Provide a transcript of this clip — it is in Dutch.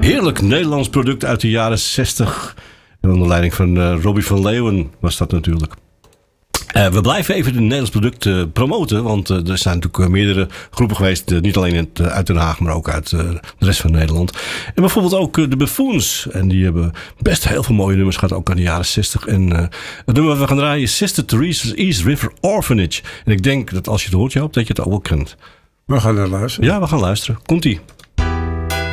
heerlijk Nederlands product uit de jaren 60. En onder leiding van Robbie van Leeuwen was dat natuurlijk. We blijven even het Nederlands product promoten. Want er zijn natuurlijk meerdere groepen geweest. Niet alleen uit Den Haag, maar ook uit de rest van Nederland. En bijvoorbeeld ook de Buffoons. En die hebben best heel veel mooie nummers gehad. Ook aan de jaren 60. En het nummer wat we gaan draaien is Sister Theresa's East River Orphanage. En ik denk dat als je het hoort, Joop, dat je het ook wel kent. We gaan naar luisteren. Ja, we gaan luisteren. Komt-ie.